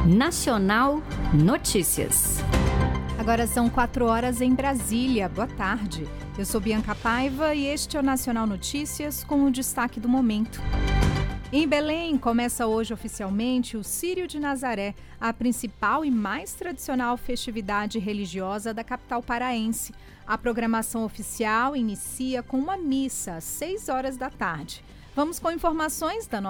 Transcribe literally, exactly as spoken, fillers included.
Nacional Notícias. Agora são quatro horas em Brasília. Boa tarde. Eu sou Bianca Paiva e este é o Nacional Notícias com o destaque do momento. Em Belém, começa hoje oficialmente o Círio de Nazaré, a principal e mais tradicional festividade religiosa da capital paraense. A programação oficial inicia com uma missa às seis horas da tarde. Vamos com informações da nossa